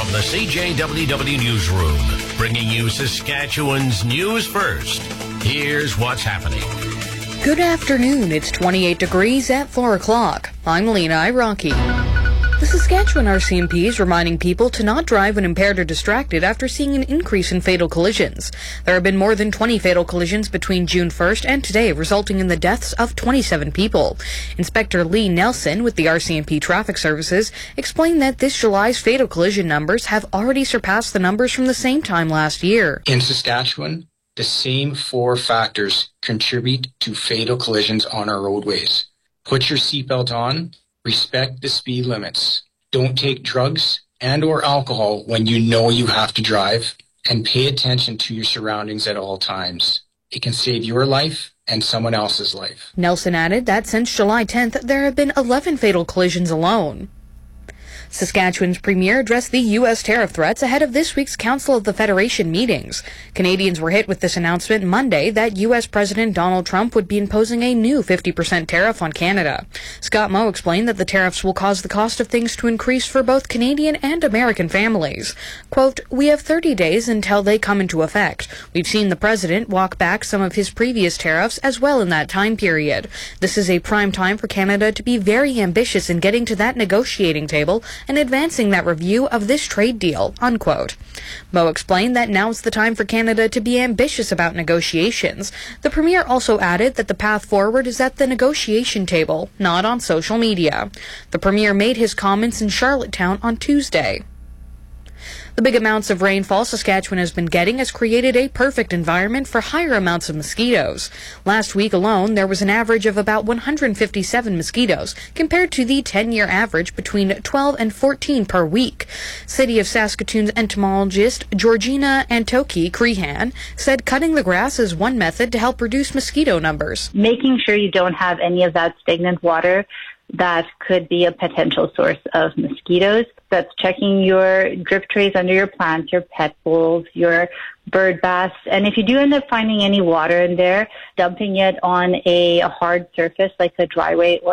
From the CJWW Newsroom, bringing you Saskatchewan's news first. Here's what's happening. Good afternoon. It's 28 degrees at 4 o'clock. I'm Lena Iraqi. The Saskatchewan RCMP is reminding people to not drive when impaired or distracted after seeing an increase in fatal collisions. There have been more than 20 fatal collisions between June 1st and today, resulting in the deaths of 27 people. Inspector Lee Nelson with the RCMP Traffic Services explained that this July's fatal collision numbers have already surpassed the numbers from the same time last year. In Saskatchewan, the same four factors contribute to fatal collisions on our roadways. Put your seatbelt on. Respect the speed limits. Don't take drugs and or alcohol when you know you have to drive, and pay attention to your surroundings at all times. It can save your life and someone else's life. Nelson added that since July 10th, there have been 11 fatal collisions alone. Saskatchewan's premier addressed the U.S. tariff threats ahead of this week's Council of the Federation meetings. Canadians were hit with this announcement Monday that U.S. President Donald Trump would be imposing a new 50% tariff on Canada. Scott Moe explained that the tariffs will cause the cost of things to increase for both Canadian and American families. Quote, "We have 30 days until they come into effect. We've seen the president walk back some of his previous tariffs as well in that time period. This is a prime time for Canada to be very ambitious in getting to that negotiating table and advancing that review of this trade deal," unquote. Moe explained that now's the time for Canada to be ambitious about negotiations. The Premier also added that the path forward is at the negotiation table, not on social media. The Premier made his comments in Charlottetown on Tuesday. The big amounts of rainfall Saskatchewan has been getting has created a perfect environment for higher amounts of mosquitoes. Last week alone, there was an average of about 157 mosquitoes, compared to the 10-year average between 12 and 14 per week. City of Saskatoon's entomologist Georgina Antoki-Crehan said cutting the grass is one method to help reduce mosquito numbers. Making sure you don't have any of that stagnant water that could be a potential source of mosquitoes. That's checking your drip trays under your plants, your pet bowls, your bird baths. And if you do end up finding any water in there, dumping it on a hard surface like a driveway or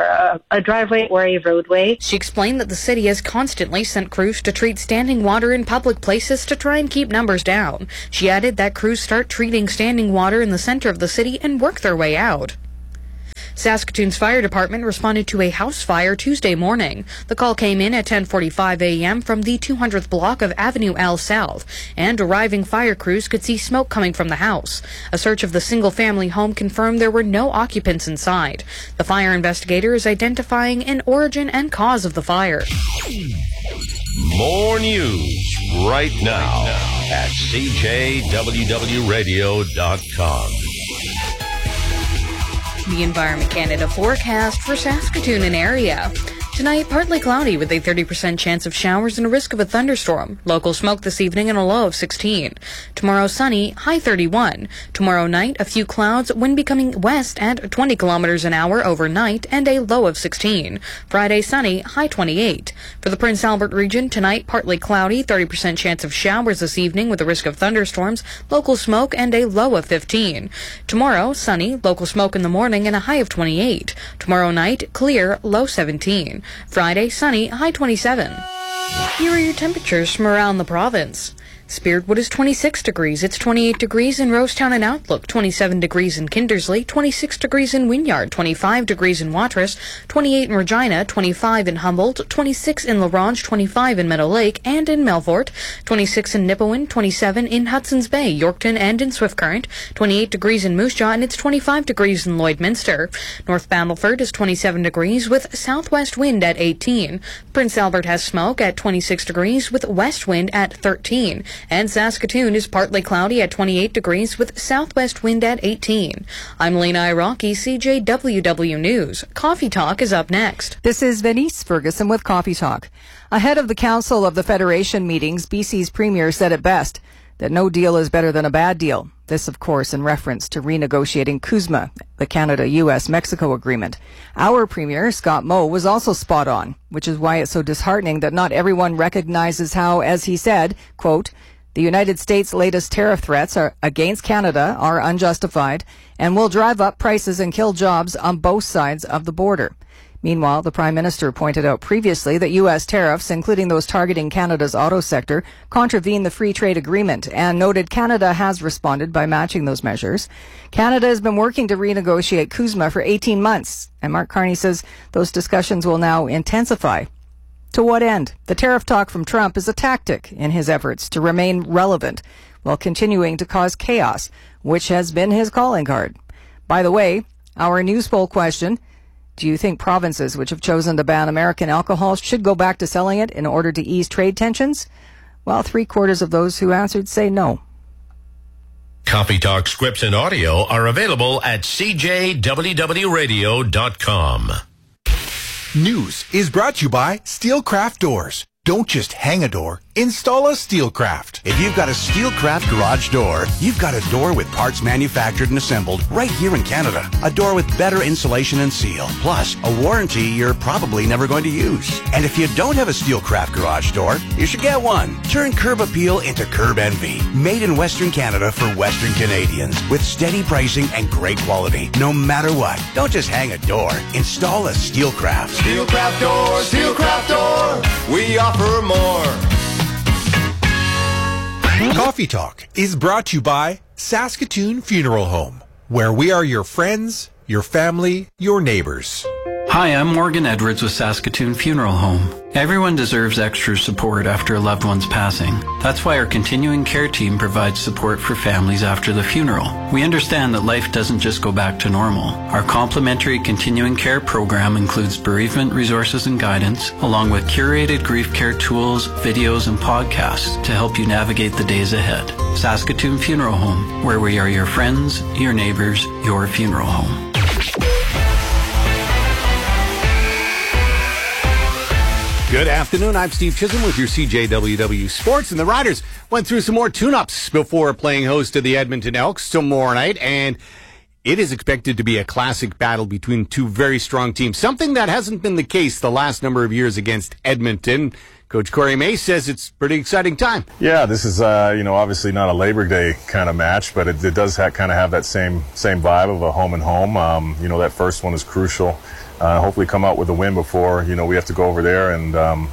a roadway. She explained that the city has constantly sent crews to treat standing water in public places to try and keep numbers down. She added that crews start treating standing water in the center of the city and work their way out. Saskatoon's fire department responded to a house fire Tuesday morning. The call came in at 10:45 a.m. from the 200th block of Avenue L South, and arriving fire crews could see smoke coming from the house. A search of the single-family home confirmed there were no occupants inside. The fire investigator is identifying an origin and cause of the fire. More news right now at CJWWRadio.com. The Environment Canada forecast for Saskatoon and area. Tonight, partly cloudy with a 30% chance of showers and a risk of a thunderstorm. Local smoke this evening and a low of 16. Tomorrow, sunny, high 31. Tomorrow night, a few clouds, wind becoming west at 20 kilometers an hour overnight and a low of 16. Friday, sunny, high 28. For the Prince Albert region, tonight, partly cloudy, 30% chance of showers this evening with a risk of thunderstorms, local smoke and a low of 15. Tomorrow, sunny, local smoke in the morning and a high of 28. Tomorrow night, clear, low 17. Friday, sunny, high 27. Here are your temperatures from around the province. Spiritwood is 26 degrees. It's 28 degrees in Rosetown and Outlook, 27 degrees in Kindersley, 26 degrees in Wynyard, 25 degrees in Watrous, 28 in Regina, 25 in Humboldt, 26 in La Ronge, 25 in Meadow Lake and in Melfort, 26 in Nipawin, 27 in Hudson's Bay, Yorkton and in Swift Current, 28 degrees in Moose Jaw, and it's 25 degrees in Lloydminster. North Battleford is 27 degrees with southwest wind at 18. Prince Albert has smoke at 26 degrees with west wind at 13. And Saskatoon is partly cloudy at 28 degrees with southwest wind at 18. I'm Lena Iraqi, CJWW News. Coffee Talk is up next. This is Venice Ferguson with Coffee Talk. Ahead of the Council of the Federation meetings, BC's Premier said it best, that no deal is better than a bad deal. This, of course, in reference to renegotiating CUSMA, the Canada-US-Mexico agreement. Our Premier, Scott Moe, was also spot on, which is why it's so disheartening that not everyone recognizes how, as he said, quote, the United States' latest tariff threats against Canada are unjustified and will drive up prices and kill jobs on both sides of the border. Meanwhile, the Prime Minister pointed out previously that U.S. tariffs, including those targeting Canada's auto sector, contravene the free trade agreement and noted Canada has responded by matching those measures. Canada has been working to renegotiate CUSMA for 18 months, and Mark Carney says those discussions will now intensify. To what end? The tariff talk from Trump is a tactic in his efforts to remain relevant while continuing to cause chaos, which has been his calling card. By the way, our news poll question: do you think provinces which have chosen to ban American alcohol should go back to selling it in order to ease trade tensions? Well, 3/4 of those who answered say no. Coffee Talk scripts and audio are available at cjwwradio.com. News is brought to you by Steelcraft Doors. Don't just hang a door, install a Steelcraft. If you've got a Steelcraft garage door, you've got a door with parts manufactured and assembled right here in Canada. A door with better insulation and seal, plus a warranty you're probably never going to use. And if you don't have a Steelcraft garage door, you should get one. Turn curb appeal into curb envy. Made in Western Canada for Western Canadians with steady pricing and great quality. No matter what, don't just hang a door. Install a Steelcraft. Steelcraft Door, Steelcraft Door. We offer more. Coffee Talk is brought to you by Saskatoon Funeral Home, where we are your friends, your family, your neighbors. Hi, I'm Morgan Edwards with Saskatoon Funeral Home. Everyone deserves extra support after a loved one's passing. That's why our continuing care team provides support for families after the funeral. We understand that life doesn't just go back to normal. Our complimentary continuing care program includes bereavement resources and guidance, along with curated grief care tools, videos, and podcasts to help you navigate the days ahead. Saskatoon Funeral Home, where we are your friends, your neighbors, your funeral home. Good afternoon. I'm Steve Chisholm with your CJWW Sports. And the Riders went through some more tune-ups before playing host to the Edmonton Elks tomorrow night. And it is expected to be a classic battle between two very strong teams, something that hasn't been the case the last number of years against Edmonton. Coach Corey May says it's a pretty exciting time. Yeah, this is, obviously not a Labor Day kind of match, but it does kind of have that same vibe of a home and home. That first one is crucial. Hopefully come out with a win before, we have to go over there. And,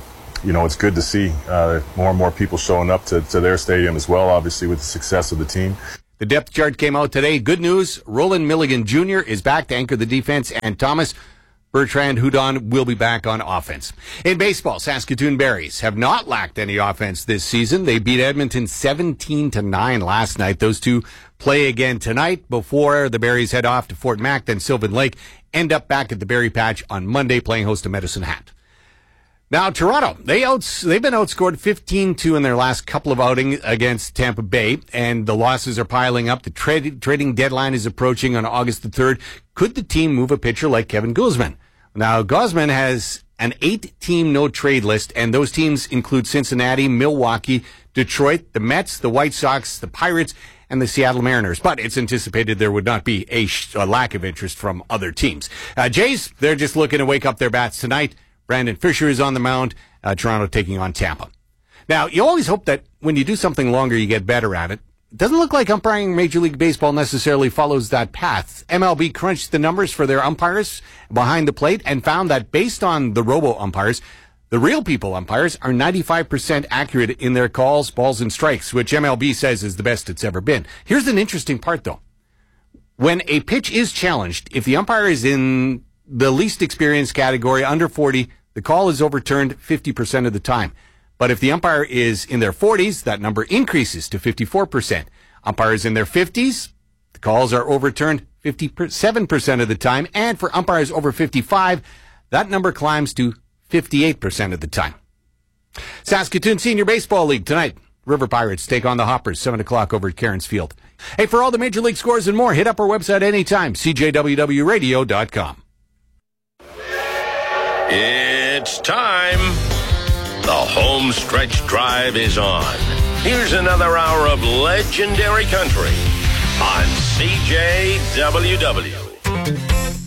it's good to see more and more people showing up to their stadium as well, obviously, with the success of the team. The depth chart came out today. Good news. Roland Milligan Jr. is back to anchor the defense, and Thomas Bertrand Hudon will be back on offense. In baseball, Saskatoon Berries have not lacked any offense this season. They beat Edmonton 17-9 last night. Those two play again tonight before the Berries head off to Fort Mac, then Sylvan Lake, end up back at the Berry Patch on Monday playing host to Medicine Hat. Now, Toronto, they've been outscored 15-2 in their last couple of outings against Tampa Bay, and the losses are piling up. The trading deadline is approaching on August the 3rd. Could the team move a pitcher like Kevin Gausman? Now, Gausman has an 8-team no-trade list, and those teams include Cincinnati, Milwaukee, Detroit, the Mets, the White Sox, the Pirates, and the Seattle Mariners. But it's anticipated there would not be a lack of interest from other teams. Jays, they're just looking to wake up their bats tonight. Brandon Fisher is on the mound. Toronto taking on Tampa. Now, you always hope that when you do something longer, you get better at it. It doesn't look like umpiring Major League Baseball necessarily follows that path. MLB crunched the numbers for their umpires behind the plate and found that based on the robo-umpires, the real people umpires are 95% accurate in their calls, balls, and strikes, which MLB says is the best it's ever been. Here's an interesting part, though. When a pitch is challenged, if the umpire is in the least experienced category, under 40, the call is overturned 50% of the time. But if the umpire is in their 40s, that number increases to 54%. Umpires in their 50s, the calls are overturned 57% of the time. And for umpires over 55, that number climbs to 58% of the time. Saskatoon Senior Baseball League tonight. River Pirates take on the Hoppers, 7 o'clock over at Cairns Field. Hey, for all the Major League scores and more, hit up our website anytime, cjwwradio.com. It's time. The home stretch drive is on. Here's another hour of legendary country on CJWW.